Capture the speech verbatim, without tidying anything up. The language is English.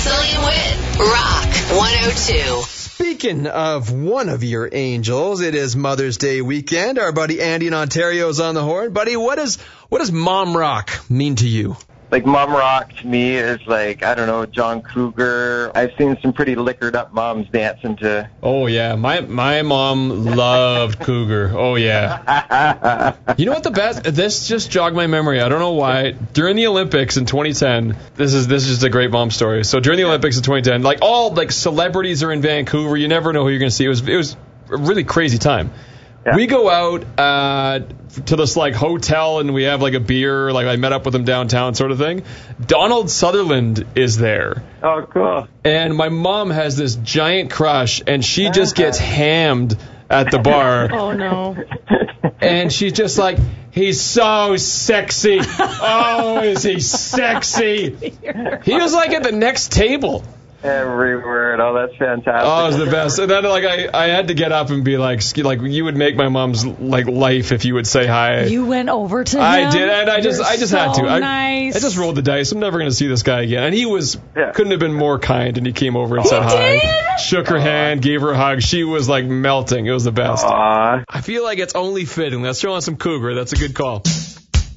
Massill and Win. Rock one oh two. Speaking of one of your angels, it is Mother's Day weekend. Our buddy Andy in Ontario is on the horn. Buddy, what does what does mom rock mean to you? Like, mom rock to me is like, I don't know, John Cougar. I've seen some pretty liquored up moms dancing to... Oh, yeah. My my mom loved Cougar. Oh, yeah. You know what the best... This just jogged my memory. I don't know why. During the Olympics in twenty ten, this is this is just a great mom story. So during the Olympics in twenty ten, like, all like celebrities are in Vancouver. You never know who you're going to see. It was, it was a really crazy time. Yeah. We go out uh, to this like hotel and we have like a beer. Like I met up with him downtown, sort of thing. Donald Sutherland is there. Oh, cool! And my mom has this giant crush, and she just gets hammed at the bar. Oh no! And she's just like, he's so sexy. Oh, is he sexy? He was like at the next table. Every word. Oh, that's fantastic. Oh, it was the best. And then, like, I, I had to get up and be like, like, you would make my mom's like life if you would say hi. You went over to him? I did, and I just, You're I just so had to. I, nice. I just rolled the dice. I'm never going to see this guy again. And he was, yeah. couldn't have been more kind. And he came over and he said did? hi, shook her Aww. hand, gave her a hug. She was like melting. It was the best. Aww. I feel like it's only fitting. Let's throw on some Cougar. That's a good call.